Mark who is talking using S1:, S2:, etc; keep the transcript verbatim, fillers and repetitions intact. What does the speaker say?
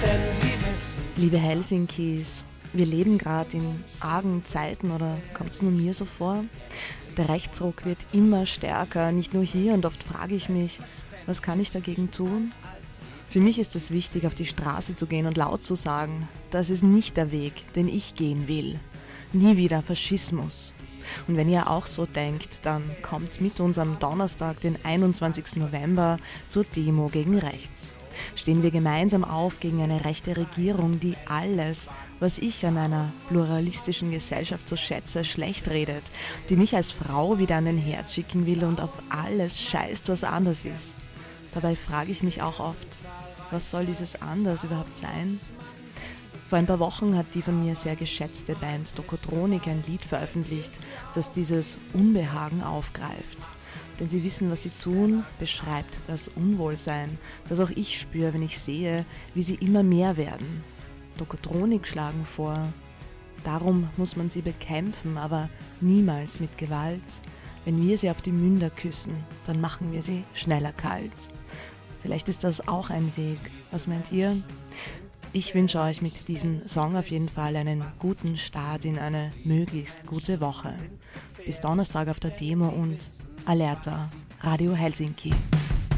S1: denn sie wissen.
S2: Liebe Helsinkis, wir leben gerade in argen Zeiten, oder kommt es nur mir so vor? Der Rechtsruck wird immer stärker, nicht nur hier, und oft frage ich mich, was kann ich dagegen tun? Für mich ist es wichtig, auf die Straße zu gehen und laut zu sagen, das ist nicht der Weg, den ich gehen will. Nie wieder Faschismus. Und wenn ihr auch so denkt, dann kommt mit uns am Donnerstag, den einundzwanzigsten November, zur Demo gegen rechts. Stehen wir gemeinsam auf gegen eine rechte Regierung, die alles, was ich an einer pluralistischen Gesellschaft so schätze, schlecht redet, die mich als Frau wieder an den Herd schicken will und auf alles scheißt, was anders ist. Dabei frage ich mich auch oft, was soll dieses Anders überhaupt sein? Vor ein paar Wochen hat die von mir sehr geschätzte Band Tokotronik ein Lied veröffentlicht, das dieses Unbehagen aufgreift. Denn sie wissen, was sie tun, beschreibt das Unwohlsein, das auch ich spüre, wenn ich sehe, wie sie immer mehr werden. Tokotronik schlagen vor, darum muss man sie bekämpfen, aber niemals mit Gewalt. Wenn wir sie auf die Münder küssen, dann machen wir sie schneller kalt. Vielleicht ist das auch ein Weg. Was meint ihr? Ich wünsche euch mit diesem Song auf jeden Fall einen guten Start in eine möglichst gute Woche. Bis Donnerstag auf der Demo und Alerta, Radio Helsinki.